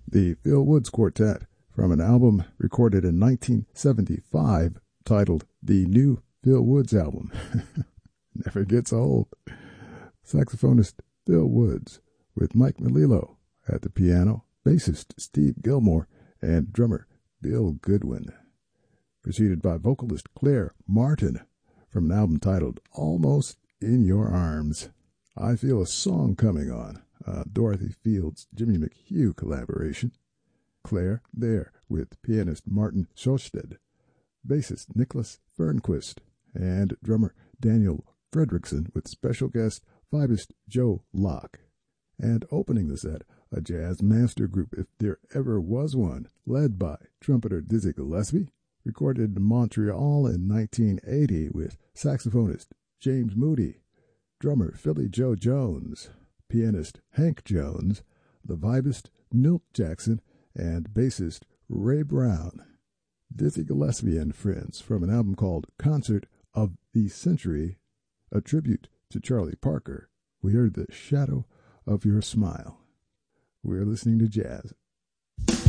The Phil Woods Quartet from an album recorded in 1975 titled The New Phil Woods Album. Never gets old. Saxophonist Phil Woods with Mike Melillo at the piano, bassist Steve Gilmore, and drummer Bill Goodwin. Preceded by vocalist Claire Martin from an album titled Almost in Your Arms. I Feel a Song Coming On, a Dorothy Fields, Jimmy McHugh collaboration. Claire there with pianist Martin Sjosted, bassist Nicholas Fernquist, and drummer Daniel Fredrickson with special guest vibist Joe Locke. And opening the set, a jazz master group if there ever was one, led by trumpeter Dizzy Gillespie, recorded in Montreal in 1980 with saxophonist James Moody, drummer Philly Joe Jones, pianist Hank Jones, the vibist Milt Jackson, and bassist Ray Brown. Dizzy Gillespie and Friends from an album called Concert of the Century, a tribute to Charlie Parker. We heard The Shadow of Your Smile. We're listening to jazz